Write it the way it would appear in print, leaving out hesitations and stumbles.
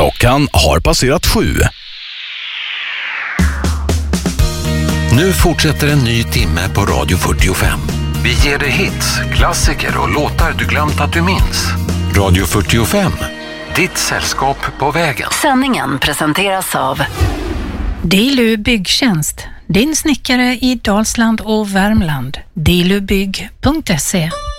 Klockan har passerat 7. Nu fortsätter en ny timme på Radio 45. Vi ger dig hits, klassiker och låtar du glömt att du minns. Radio 45. Ditt sällskap på vägen. Sändningen presenteras av Dilu Byggtjänst. Din snickare i Dalsland och Värmland. dilubygg.se